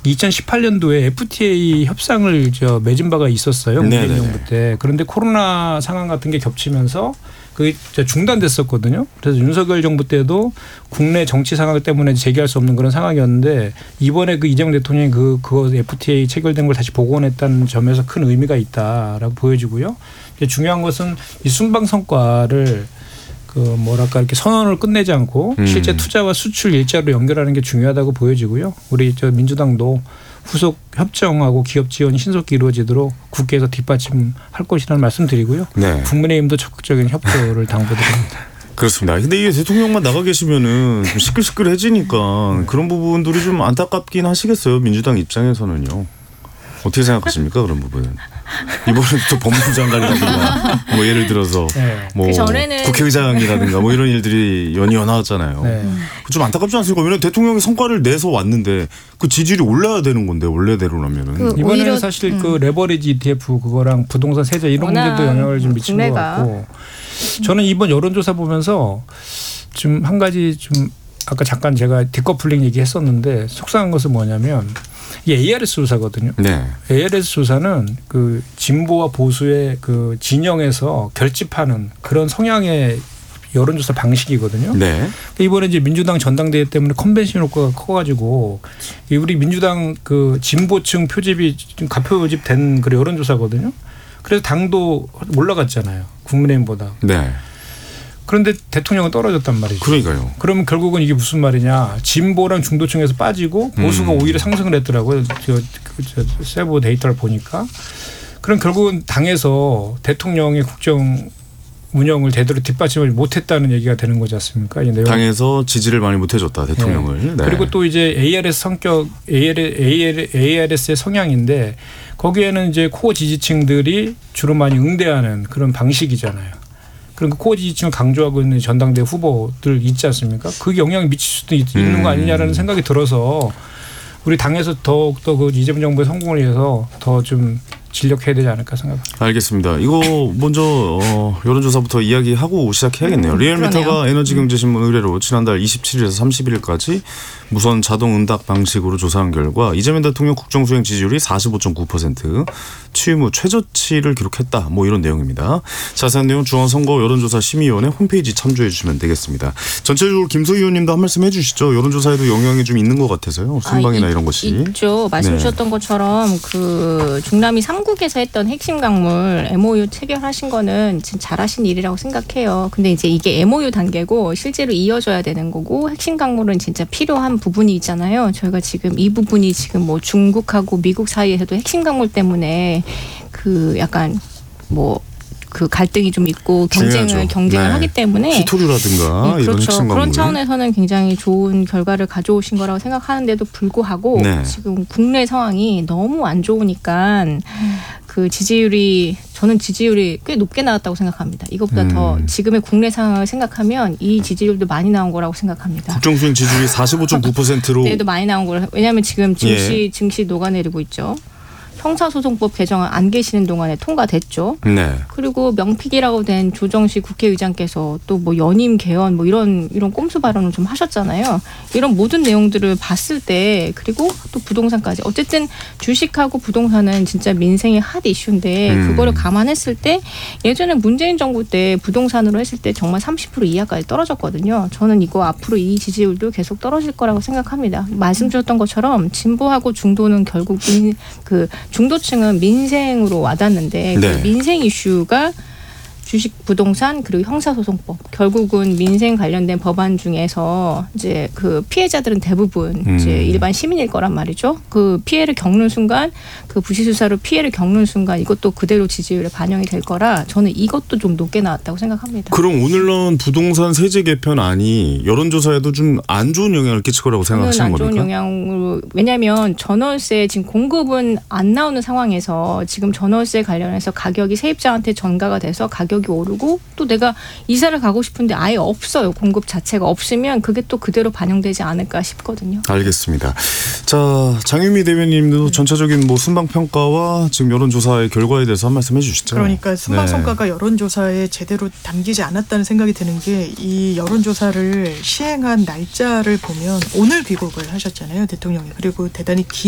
2018년도에 FTA 협상을 맺은 바가 있었어요. 문재인 정부 때. 그런데 코로나 상황 같은 게 겹치면서 그게 중단됐었거든요. 그래서 윤석열 정부 때도 국내 정치 상황 때문에 재개할 수 없는 그런 상황이었는데 이번에 그 이재명 대통령이 그거 FTA 체결된 걸 다시 복원했다는 점에서 큰 의미가 있다라고 보여지고요. 중요한 것은 이 순방 성과를 이렇게 선언을 끝내지 않고 실제 투자와 수출 일자로 연결하는 게 중요하다고 보여지고요. 우리 민주당도 후속 협정하고 기업 지원이 신속히 이루어지도록 국회에서 뒷받침할 것이라는 말씀드리고요. 네. 국민의힘도 적극적인 협조를 당부드립니다. 그렇습니다. 근데 이게 대통령만 나가 계시면은 좀 시끌시끌해지니까 그런 부분들이 좀 안타깝긴 하시겠어요. 민주당 입장에서는요. 어떻게 생각하십니까? 그런 부분은. 이번에는 또 법무부 장관이라든가 뭐 예를 들어서 뭐 국회의장이라든가 뭐 이런 일들이 연이어 나왔잖아요. 네. 좀 안타깝지 않습니까? 왜냐하면 대통령이 성과를 내서 왔는데 그 지지율이 올라야 되는 건데 원래대로라면은. 이번에는 사실 그 레버리지 ETF 그거랑 부동산 세제 이런 문제도 영향을 좀 미친 것 같고 저는 이번 여론조사 보면서 좀 한 가지 좀 아까 잠깐 제가 디커플링 얘기했었는데 속상한 것은 뭐냐면 이게 ARS 조사거든요. 네. ARS 조사는 그 진보와 보수의 그 진영에서 결집하는 그런 성향의 여론조사 방식이거든요. 네. 이번에 이제 민주당 전당대회 때문에 컨벤션 효과가 커가지고 우리 민주당 그 진보층 표집이 좀 가표집된 그 여론조사거든요. 그래서 당도 올라갔잖아요. 국민의힘보다. 네. 그런데 대통령은 떨어졌단 말이죠. 그러니까요. 그러면 결국은 이게 무슨 말이냐. 진보랑 중도층에서 빠지고 보수가 오히려 상승을 했더라고요. 세부 데이터를 보니까. 그럼 결국은 당에서 대통령의 국정 운영을 제대로 뒷받침을 못했다는 얘기가 되는 거지 않습니까? 이 내용. 당에서 지지를 많이 못해줬다 대통령을. 네. 네. 그리고 또 이제 ARS 성격 ARS의 성향인데 거기에는 이제 코어 지지층들이 주로 많이 응대하는 그런 방식이잖아요. 그런 코어 지지층을 강조하고 있는 전당대 후보들 있지 않습니까? 그게 영향을 미칠 수도 있는 거 아니냐라는 생각이 들어서 우리 당에서 더욱더 그 이재명 정부의 성공을 위해서 더 좀 진력해야 되지 않을까 생각합니다. 알겠습니다. 이거 먼저 여론조사부터 이야기하고 시작해야겠네요. 리얼미터가 에너지경제신문 의뢰로 지난달 27일에서 31일까지 무선 자동 응답 방식으로 조사한 결과 이재명 대통령 국정수행 지지율이 45.9%, 취임 후 최저치를 기록했다. 뭐 이런 내용입니다. 자세한 내용 중앙선거 여론조사 심의위원회 홈페이지 참조해 주시면 되겠습니다. 전체적으로 김소희 의원님도 한 말씀 해 주시죠. 여론조사에도 영향이 좀 있는 것 같아서요. 순방이나 이런 것이. 있죠. 말씀 주셨던 것처럼 그 중남미 3국에서 했던 핵심 강물 MOU 체결하신 거는 진짜 잘하신 일이라고 생각해요. 근데 이제 이게 MOU 단계고 실제로 이어져야 되는 거고 핵심 강물은 진짜 필요한 부분이 있잖아요. 저희가 지금 이 부분이 지금 뭐 중국하고 미국 사이에서도 핵심 강물 때문에 그 약간 뭐 그 갈등이 좀 있고 경쟁을 하기 때문에 히토류라든가 네, 이런 그렇죠. 핵심 그런 차원에서는 굉장히 좋은 결과를 가져오신 거라고 생각하는데도 불구하고 지금 국내 상황이 너무 안 좋으니까 그 저는 지지율이 꽤 높게 나왔다고 생각합니다. 이것보다 더 지금의 국내 상황을 생각하면 이 지지율도 많이 나온 거라고 생각합니다. 국정수행 지지율이 45.9%로 그때도 많이 나온 거라. 왜냐하면 지금 증시 녹아내리고 있죠. 형사소송법 개정안 안 계시는 동안에 통과됐죠. 네. 그리고 명픽이라고 된 조정식 국회의장께서 또 뭐 연임 개헌 뭐 이런 꼼수 발언을 좀 하셨잖아요. 이런 모든 내용들을 봤을 때 그리고 또 부동산까지 어쨌든 주식하고 부동산은 진짜 민생의 핫 이슈인데 그거를 감안했을 때 예전에 문재인 정부 때 부동산으로 했을 때 정말 30% 이하까지 떨어졌거든요. 저는 이거 앞으로 이 지지율도 계속 떨어질 거라고 생각합니다. 말씀 주셨던 것처럼 진보하고 중도는 결국 중도층은 민생으로 와닿는데 그 민생 이슈가 주식, 부동산 그리고 형사소송법 결국은 민생 관련된 법안 중에서 이제 그 피해자들은 대부분 이제 일반 시민일 거란 말이죠. 그 피해를 겪는 순간 그 부실수사로 피해를 겪는 순간 이것도 그대로 지지율에 반영이 될 거라 저는 이것도 좀 높게 나왔다고 생각합니다. 그럼 오늘 나온 부동산 세제 개편안이 여론조사에도 좀 안 좋은 영향을 끼칠 거라고 생각하시는 겁니까? 안 좋은 영향으로 왜냐하면 전월세 지금 공급은 안 나오는 상황에서 지금 전월세 관련해서 가격이 세입자한테 전가가 돼서 가격이 오르고 또 내가 이사를 가고 싶은데 아예 없어요. 공급 자체가 없으면 그게 또 그대로 반영되지 않을까 싶거든요. 알겠습니다. 자, 장유미 대변인도 전체적인 뭐 순방 평가와 지금 여론조사의 결과에 대해서 한 말씀 해주시죠. 그러니까 순방 성과가 여론조사에 제대로 담기지 않았다는 생각이 드는 게 이 여론조사를 시행한 날짜를 보면 오늘 귀국을 하셨잖아요. 대통령이. 그리고 대단히